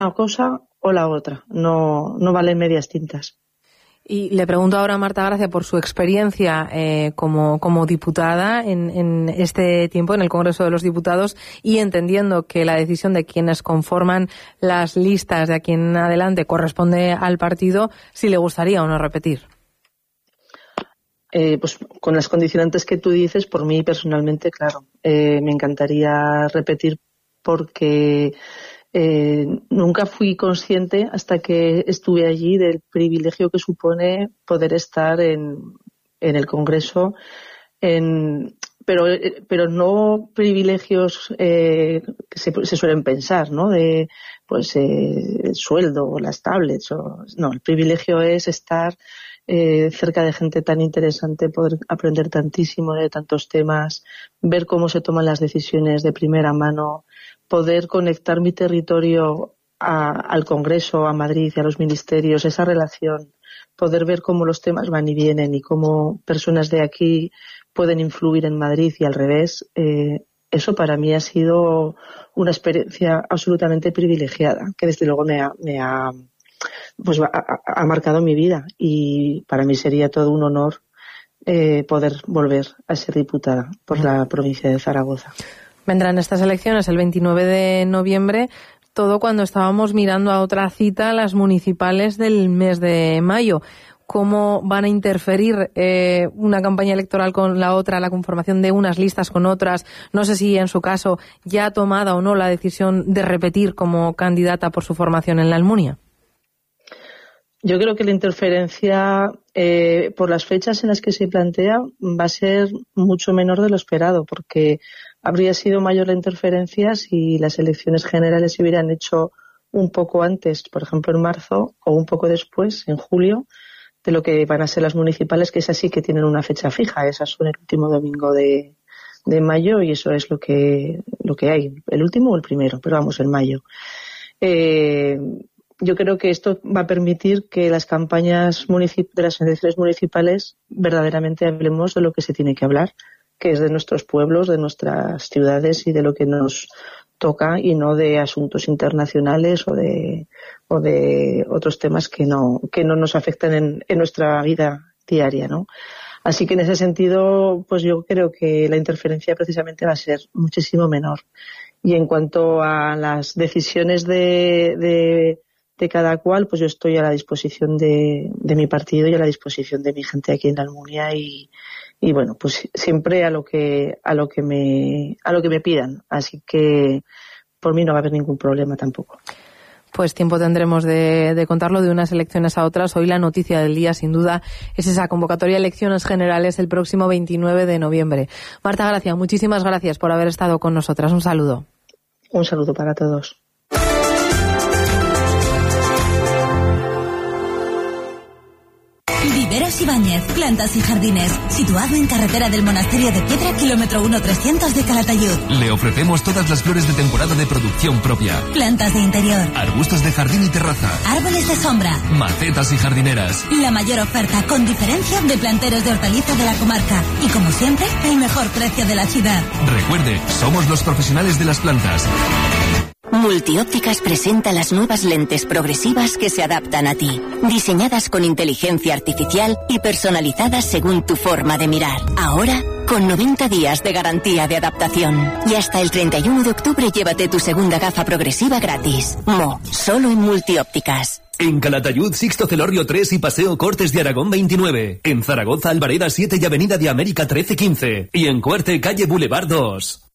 cosa o la otra, no valen medias tintas. Y le pregunto ahora a Marta Gracia por su experiencia como diputada en este tiempo en el Congreso de los Diputados, y entendiendo que la decisión de quienes conforman las listas de aquí en adelante corresponde al partido, si le gustaría o no repetir. Pues con las condicionantes que tú dices, por mí personalmente, claro, me encantaría repetir, porque nunca fui consciente hasta que estuve allí del privilegio que supone poder estar en el Congreso, pero no privilegios que se suelen pensar, ¿no? De el sueldo o las tablets, no, el privilegio es estar cerca de gente tan interesante, poder aprender tantísimo de tantos temas, ver cómo se toman las decisiones de primera mano, poder conectar mi territorio al Congreso, a Madrid y a los ministerios, esa relación, poder ver cómo los temas van y vienen y cómo personas de aquí pueden influir en Madrid y al revés. Eso para mí ha sido una experiencia absolutamente privilegiada, que desde luego me ha marcado mi vida, y para mí sería todo un honor poder volver a ser diputada por la provincia de Zaragoza. Vendrán estas elecciones el 29 de noviembre, todo cuando estábamos mirando a otra cita, las municipales del mes de mayo. ¿Cómo van a interferir una campaña electoral con la otra, la conformación de unas listas con otras? No sé si en su caso ya ha tomado o no la decisión de repetir como candidata por su formación en la Almunia. Yo creo que la interferencia por las fechas en las que se plantea va a ser mucho menor de lo esperado, porque habría sido mayor la interferencia si las elecciones generales se hubieran hecho un poco antes, por ejemplo en marzo, o un poco después, en julio, de lo que van a ser las municipales, que esas sí que tienen una fecha fija. Esas son el último domingo de mayo, y eso es lo que hay, el último o el primero, pero vamos, en mayo. Yo creo que esto va a permitir que las campañas de las elecciones municipales verdaderamente hablemos de lo que se tiene que hablar, que es de nuestros pueblos, de nuestras ciudades y de lo que nos toca, y no de asuntos internacionales o de otros temas que no nos afectan en nuestra vida diaria, ¿no? Así que en ese sentido, pues yo creo que la interferencia precisamente va a ser muchísimo menor. Y en cuanto a las decisiones de cada cual, pues yo estoy a la disposición de mi partido y a la disposición de mi gente aquí en la Almunia, y bueno, pues siempre a lo que me pidan. Así que por mí no va a haber ningún problema tampoco. Pues tiempo tendremos de contarlo de unas elecciones a otras. Hoy la noticia del día, sin duda, es esa convocatoria de elecciones generales el próximo 29 de noviembre. Marta Gracia, muchísimas gracias por haber estado con nosotras. Un saludo. Un saludo para todos. Viveros Ibáñez, plantas y jardines, situado en carretera del Monasterio de Piedra, kilómetro 1,300 de Calatayud. Le ofrecemos todas las flores de temporada de producción propia. Plantas de interior, arbustos de jardín y terraza, árboles de sombra, macetas y jardineras. La mayor oferta con diferencia de planteros de hortaliza de la comarca. Y como siempre, el mejor precio de la ciudad. Recuerde, somos los profesionales de las plantas. Multiópticas presenta las nuevas lentes progresivas que se adaptan a ti, diseñadas con inteligencia artificial y personalizadas según tu forma de mirar. Ahora, con 90 días de garantía de adaptación. Y hasta el 31 de octubre llévate tu segunda gafa progresiva gratis. Solo en Multiópticas. En Calatayud, Sixto Celorrio 3 y Paseo Cortes de Aragón 29. En Zaragoza, Albareda 7 y Avenida de América 13-15. Y en Cuerte, calle Boulevard 2.